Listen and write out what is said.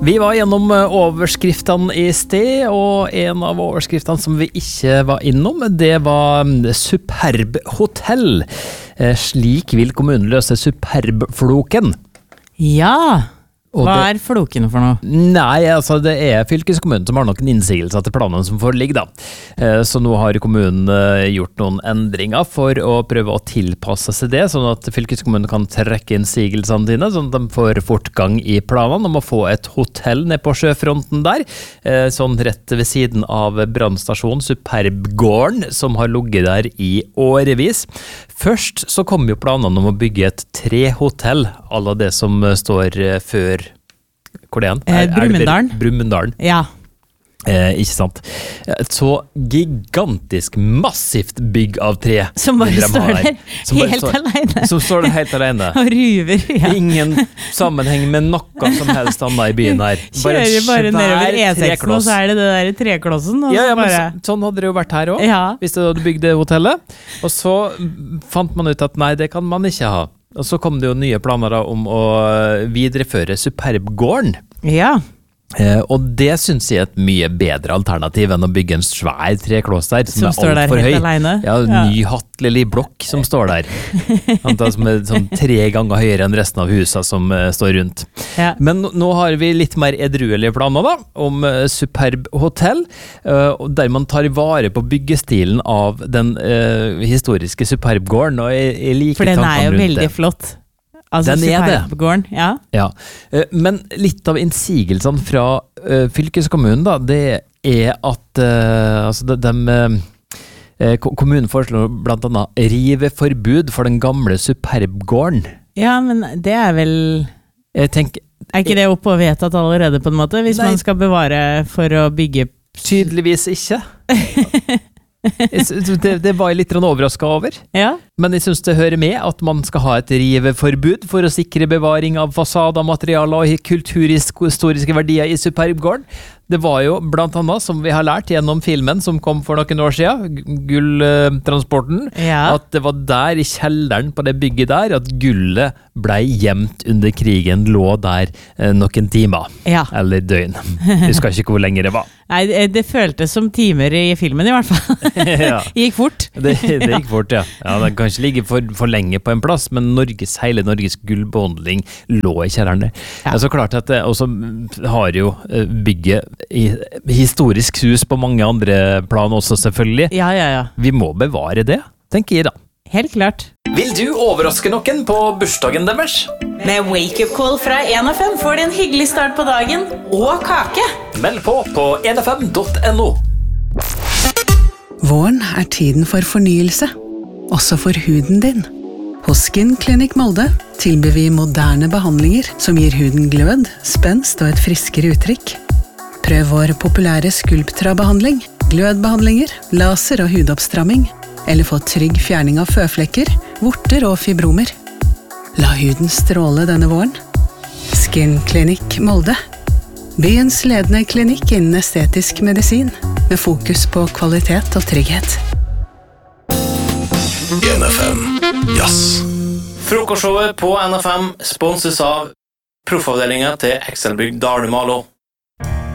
Vi var gjennom overskriftene I sted, og en av overskriftene som vi ikke var innom, det var Superb hotell. Slik vil kommunen løse Superb-floken. Ja, hva floken for noe? Nei, altså det fylkeskommunen som har noen innsigelser til planen som foreligger da. Så nå har kommunen gjort noen endringer for å prøve å tilpasse seg det, sånn at fylkeskommunen kan trekke innsigelsene dine, sånn at de får fortgang I planene om å få et hotell ned på sjøfronten der, sånn rett ved siden av brannstasjonen Superbgården, som har ligget der I årevis. Først så kom jo planene om å bygge et 3-hotell, alle det som står før hvor det Brumunddal. Brumunddal. Ja. Ikke sant. Et så gigantisk, massivt bygg av tre. Som bare står der, helt alene. Som står der helt alene. Og ruver, ja. Ingen sammenheng med noe som helst annet I byen her. Kjører bare nedover E6, og så det der treklossen. Ja, men sånn hadde det jo vært her også, ja. Hvis du hadde bygd det hotellet. Og så fant man ut at nei, det kan man ikke ha. Og så kom det jo nye planer da, om å videreføre Superbgården. Ja. Og det synes jeg et mye bedre alternativ enn å bygge en svær trekloss der som står der alt for helt høy. alene. Ja, ny hattelig blokk som står der. Som sånn 3 ganger høyere enn resten av huset som står rundt. Ja. Men nå har vi litt mer edruelige planer da, om Superb hotell, der man tar vare på byggestilen av den historiske Superbgården, og jeg liker for den tankene jo rundt veldig det. flott. Altså Den Superbgården, ja. Ja, men litt av innsigelsene fra fylkeskommunen da, det at altså kommunen foreslår blant annet riveforbud for den gamle Superbgården. Ja, men det vel... Jeg tenker... ikke det oppe og vedtatt allerede på en måte, hvis man skal bevare for å bygge... Tydeligvis ikke. Det var jeg litt overrasket over. Ja. Men jeg synes det hører med at man skal ha et riveforbud for å sikre bevaring av fasader, materialer og kulturhistoriske verdier I Superbgården. Det var jo blant annet, som vi har lært gjennom filmen som kom for noen år siden, gulltransporten, at det var der I kjelleren på det bygget der, at gullet ble gjemt under krigen, lå der noen timer, eller døgn. Jeg husker ikke hvor lenge det var. Nei, det føltes som timer I filmen I hvert fall. Gikk fort. Det gikk fort, ja. Det kan ikke ligge for lenge på en plass, men hele Norges gullbehandling lå I kjelleren der. Så klart at det også har jo bygget I historisk hus på mange andre plan også selvfølgelig. Ja. Vi må bevare det, tenker jeg da. Helt klart. Vil du overraske noen på bursdagen deres? Med Wake Up Call fra 1FM får du en hyggelig start på dagen og kake. Meld på 1FM.no. Våren tiden for fornyelse, også for huden din. Hos Skin Clinic Molde tilbyr vi moderne behandlinger som gir huden glød, spenst og et friskere uttrykk. Prøv vår populære Sculptra-behandling, glødbehandlinger, laser og hudoppstramming, eller få trygg fjerning av føflekker, vorter og fibromer. La huden stråle denne våren. Skin Clinic Molde. Byens ledende klinikk innen estetisk medisin, med fokus på kvalitet og trygghet. 1FM Jazz. Frokostshowet på NFM sponses av proffavdelingen til Excelbygg Dalum Malo.